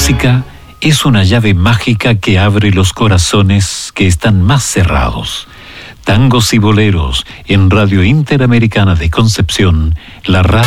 música es una llave mágica que abre los corazones que están más cerrados. Tangos y boleros en Radio Interamericana de Concepción, la radio